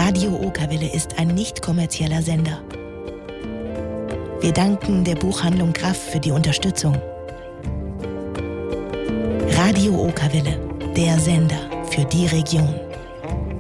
Radio Okerwelle ist ein nicht kommerzieller Sender. Wir danken der Buchhandlung Graff für die Unterstützung. Radio Okerwelle, der Sender für die Region.